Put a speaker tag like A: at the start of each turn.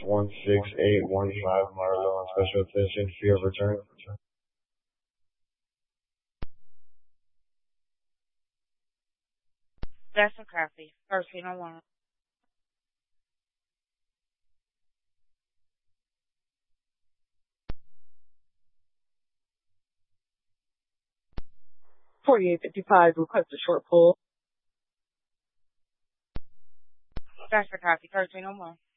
A: 16815 Marlowe on special attention for your return.
B: That's a copy. 1301.
C: 4855, request a short pull.
B: That's a copy. 1301.